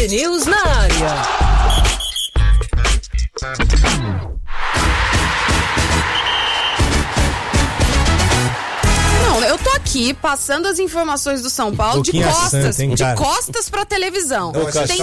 News na área. Não, eu tô aqui passando as informações do São Paulo de costas pra televisão. Tem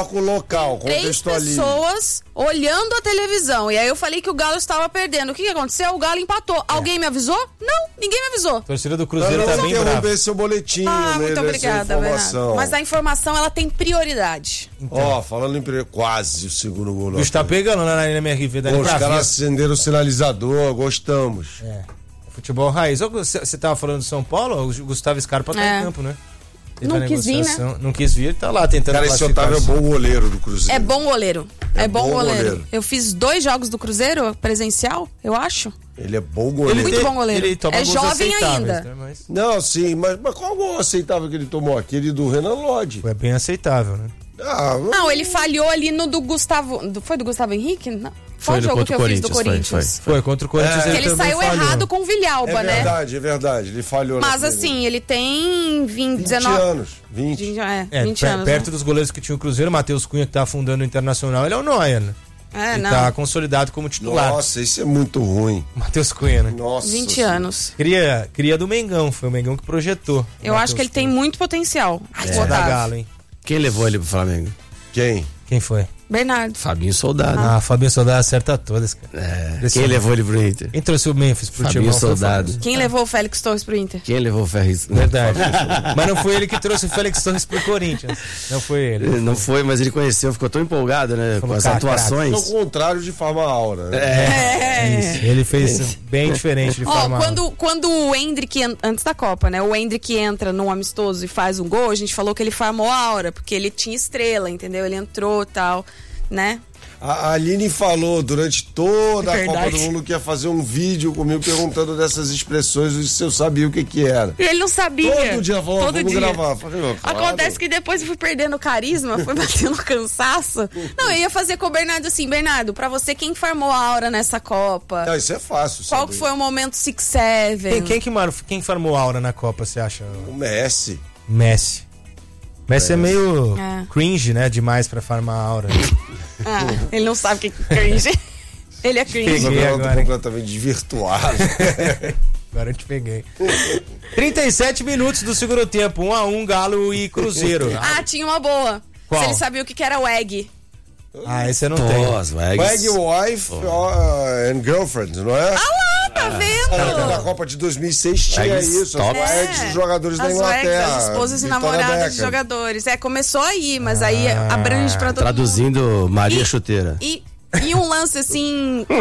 três pessoas olhando a televisão. E aí eu falei que o Galo estava perdendo. O que aconteceu? O Galo empatou. Alguém me avisou? Não, ninguém me avisou. A torcida do Cruzeiro tá bem brava. Vamos seu boletim, muito obrigada, Bernardo. Mas a informação, ela tem prioridade. Ó, falando em quase o segundo gol. O está pegando lá na MRV da Os caras acenderam o sinalizador, gostamos. Futebol raiz. Você tava falando do São Paulo? O Gustavo Scarpa tá em campo, né? Não quis vir, né? Não quis vir, tá lá tentando. Cara, esse Otávio é bom goleiro do Cruzeiro. É bom goleiro. É bom goleiro. Eu fiz 2 jogos do Cruzeiro presencial, eu acho. Ele é bom goleiro. Muito bom goleiro. Ele toma é jovem ainda. Né, mas... Não, sim, mas qual gol aceitável que ele tomou? Aquele do Renan Lodge. Foi bem aceitável, né? Não, ele falhou ali no do Gustavo. Foi do Gustavo Henrique? Não. Qual foi jogo que eu fiz do Corinthians? Foi contra o Corinthians. Ele saiu errado com o Villalba, né? É verdade, ele falhou. Mas assim, ele tem 20 anos. 20 anos. Perto né? dos goleiros que tinha o Cruzeiro, o Matheus Cunha, que tá fundando o Internacional, ele é o Neuer, né? Ele tá consolidado como titular. Nossa, isso é muito ruim. Matheus Cunha, né? Nossa. 20 anos. Cria do Mengão, foi o Mengão que projetou. Eu acho que ele tem muito potencial. Da Galo, hein? Quem levou ele pro Flamengo? Quem foi? Bernardo. Fabinho Soldado. Fabinho Soldado acerta todas, cara. Quem levou ele pro Inter? Quem trouxe o Memphis pro Fabinho Soldado. Quem levou o Félix Torres pro Inter? Quem levou o Ferris? Verdade. Mas não foi ele que trouxe o Félix Torres pro Corinthians. Não foi ele. Não foi, mas ele conheceu, ficou tão empolgado, né? Com as atuações. Ao contrário de Farma Aura. Né? Isso. Ele fez bem diferente de Farma Aura. Quando o Endrick, antes da Copa, né? O Endrick entra num amistoso e faz um gol, a gente falou que ele farmou a aura, porque ele tinha estrela, entendeu? Ele entrou e tal, né? A Aline falou durante toda a Copa do Mundo que ia fazer um vídeo comigo perguntando dessas expressões se eu sabia o que era. E ele não sabia. Todo dia falou, vamos gravar. Falei, claro. Acontece que depois eu fui perdendo carisma, fui batendo cansaço. Não, eu ia fazer com o Bernardo assim, Bernardo, pra você, quem farmou a aura nessa Copa? Não, isso é fácil. Qual que foi o momento 6-7? Quem farmou a aura na Copa, você acha? O Messi. Messi é meio cringe, né? Demais pra farmar a aura. Ele não sabe o que é cringe. Ele é cringe. Agora completamente desvirtuado. Agora eu te peguei. 37 minutos do segundo tempo. 1-1, Galo e Cruzeiro. Tinha uma boa. Qual? Se ele sabia o que era WEG. Esse eu não tenho. WEG, wife and girlfriend, não é? Tá vendo? Na Copa de 2006 tinha isso. As WEGs dos jogadores da Inglaterra. As esposas e namoradas de jogadores. Começou aí, mas aí abrange pra todo mundo. Traduzindo, Maria Chuteira. E um lance assim...